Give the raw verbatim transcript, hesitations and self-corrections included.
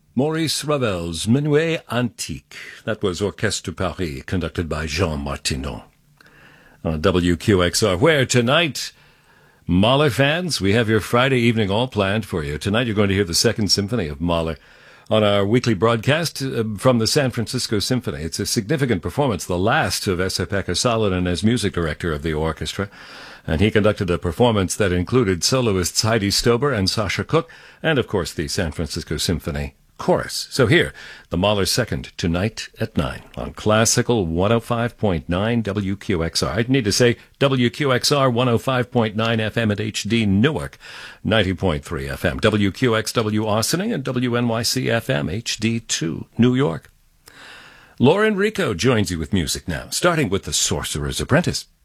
Maurice Ravel's Minuet Antique. That was Orchestre Paris, conducted by Jean Martineau. On W Q X R, where tonight, Mahler fans, we have your Friday evening all planned for you. Tonight you're going to hear the Second Symphony of Mahler on our weekly broadcast uh, from the San Francisco Symphony. It's a significant performance, the last of Esa-Pekka Salonen as music director of the orchestra. And he conducted a performance that included soloists Heidi Stober and Sasha Cook, and of course the San Francisco Symphony Chorus. So here, the Mahler Second, tonight at nine on Classical one oh five point nine W Q X R. I'd need to say W Q X R one oh five point nine F M at H D Newark, ninety point three F M, W Q X W Austining, and W N Y C F M H D two New York. Laura Enrico joins you with music now, starting with The Sorcerer's Apprentice.